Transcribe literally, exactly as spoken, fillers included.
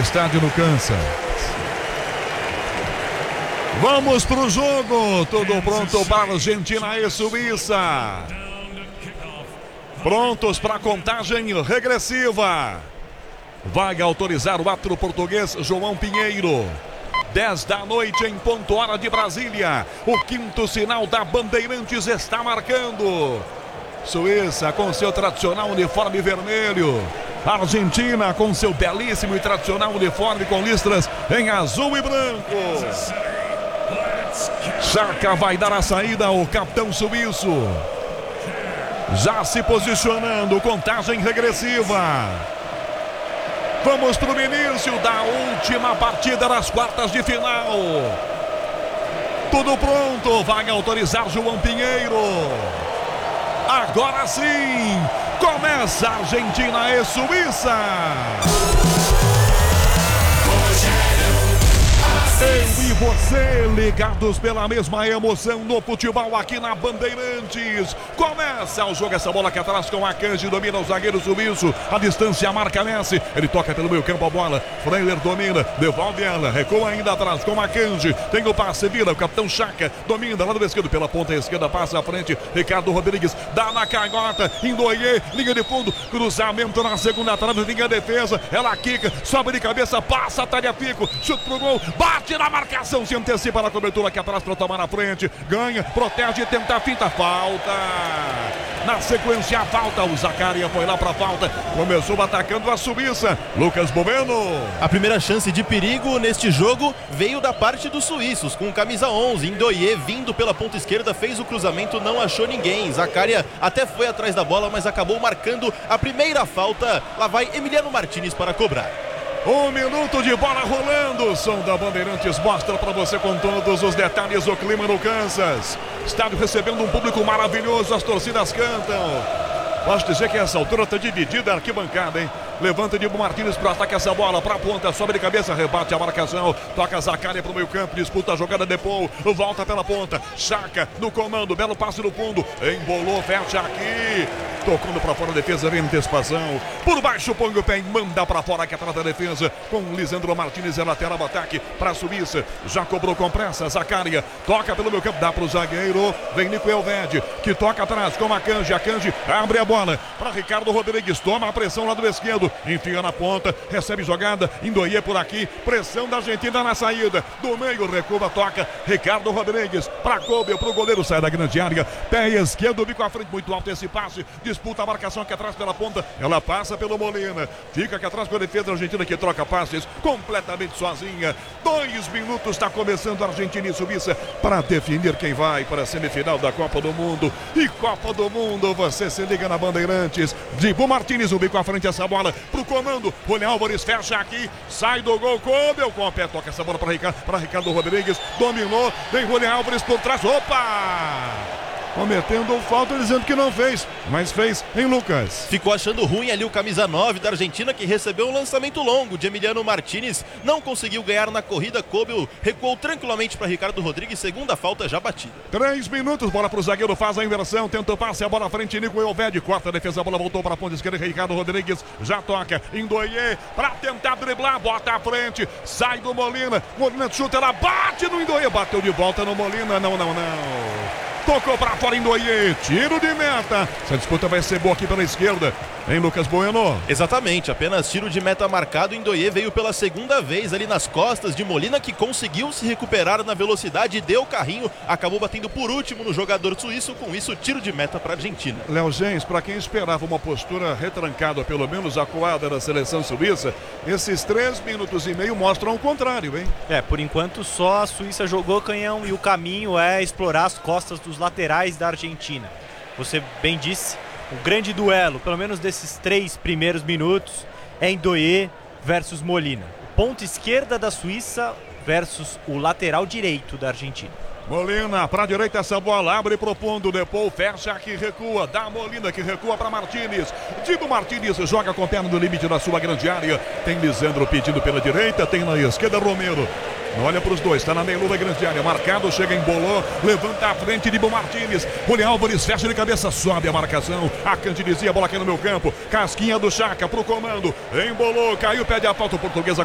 estádio no Kansas. Vamos pro jogo, tudo pronto para Argentina e Suíça. Prontos para a contagem regressiva. Vai autorizar o árbitro português João Pinheiro. dez da noite em ponto, hora de Brasília. O quinto sinal da Bandeirantes está marcando. Suíça com seu tradicional uniforme vermelho. Argentina com seu belíssimo e tradicional uniforme com listras em azul e branco. Xhaka vai dar a saída ao capitão suíço. Já se posicionando, contagem regressiva. Vamos para o início da última partida das quartas de final. Tudo pronto, vai autorizar João Pinheiro. Agora sim, começa Argentina e Suíça. Eu e você ligados pela mesma emoção no futebol aqui na Bandeirantes. Começa o jogo, essa bola aqui atrás com Akanji, domina o zagueiro suíço. A distância marca Messi, ele toca pelo meio campo a bola. Freiler domina, devolve ela, recua ainda atrás com Akanji. Tem o passe, vira o capitão Xhaka, domina lá do esquerdo pela ponta esquerda, passa à frente. Ricardo Rodrigues dá na canhota, Ndoye, linha de fundo, cruzamento na segunda trave, linha de defesa. Ela quica, sobe de cabeça, passa, Tagliafico, chute pro gol, bate na marcação, se antecipa na cobertura aqui atrás para tomar na frente, ganha, protege, tenta a finta, falta. Na sequência a falta, o Zakaria foi lá para falta, começou atacando a Suíça, Lucas Bueno. A primeira chance de perigo neste jogo veio da parte dos suíços, com camisa onze, Ndoye vindo pela ponta esquerda, fez o cruzamento, não achou ninguém. Zakaria até foi atrás da bola, mas acabou marcando a primeira falta. Lá vai Emiliano Martinez para cobrar. Um minuto de bola rolando. O som da Bandeirantes mostra para você com todos os detalhes o clima no Kansas. Estádio recebendo um público maravilhoso, as torcidas cantam. Posso dizer que essa altura está dividida a arquibancada, hein? Levanta Dibu Martinez para atacar essa bola para a ponta, sobe de cabeça, rebate a marcação, toca Zakaria para o meio campo, disputa a jogada de Paul, volta pela ponta, Xhaka no comando, belo passe no fundo, embolou, fecha aqui, tocando para fora a defesa, vem antecipação, por baixo põe o pé e manda para fora aqui atrás da defesa, com Lisandro Martinez, é lateral ataque para a Suíça, já cobrou com pressa, Zakaria, toca pelo meio campo, dá para o zagueiro, vem Nico Elvedi, que toca atrás com Akanji, Akanji abre a bola para Ricardo Rodrigues, toma a pressão lá do esquerdo, enfia na ponta, recebe jogada, Ndoye por aqui, pressão da Argentina na saída, do meio, recua, toca, Ricardo Rodrigues, para Kobe, para o goleiro, sai da grande área, pé esquerdo, bico à frente, muito alto esse passe, disputa a marcação aqui atrás pela ponta, ela passa pelo Molina, fica aqui atrás com a defesa da Argentina que troca passes, completamente sozinha, dois minutos, está começando a Argentina e Suíça, para definir quem vai para a semifinal da Copa do Mundo, e Copa do Mundo, você se liga na Bandeirantes, Dibu Martinez, o bico à frente, essa bola, pro comando, Julián Álvares fecha aqui, sai do gol, Kobe, com o pé, toca essa bola para Ricardo, para Ricardo Rodrigues, dominou, vem Julián Álvares por trás, opa! Cometendo falta, dizendo que não fez, mas fez em Lucas. Ficou achando ruim ali o camisa nove da Argentina, que recebeu um lançamento longo de Emiliano Martinez, não conseguiu ganhar na corrida, Kobe recuou tranquilamente para Ricardo Rodrigues, segunda falta já batida. Três minutos, bola para o zagueiro, faz a inversão, tenta o passe, a bola à frente, Nico Elvedi, corta a defesa, a bola voltou para a ponta esquerda, Ricardo Rodrigues já toca, Ndoye para tentar driblar, bota à frente, sai do Molina, Molina chuta, ela bate no Ndoye, bateu de volta no Molina, não, não, não. Tocou para fora Ndoye, tiro de meta. Essa disputa vai ser boa aqui pela esquerda, hein, Lucas Bueno? Exatamente, apenas tiro de meta marcado. Ndoye veio pela segunda vez ali nas costas de Molina, que conseguiu se recuperar na velocidade, deu carrinho, acabou batendo por último no jogador suíço. Com isso, tiro de meta para a Argentina. Léo Gens, para quem esperava uma postura retrancada, pelo menos acuada da seleção suíça, esses três minutos e meio mostram o contrário, hein? É, por enquanto só a Suíça jogou canhão e o caminho é explorar as costas dos laterais da Argentina. Você bem disse, o grande duelo, pelo menos desses três primeiros minutos, é Ndoye versus Molina. Ponta esquerda da Suíça versus o lateral direito da Argentina. Molina para a direita, essa bola abre pro fundo, depois fecha aqui, recua, dá Molina que recua para Martinez, Dibu Martinez joga com o perna no limite da sua grande área, tem Lisandro pedindo pela direita, tem na esquerda Romero, olha para os dois, está na meia-lua grande área, marcado, chega, embolou, levanta a frente, Dibu Martinez, Julián Álvares fecha de cabeça, sobe a marcação, Akanji dizia, a bola aqui no meu campo, casquinha do Xhaka pro comando, embolou, caiu, pede a falta portuguesa.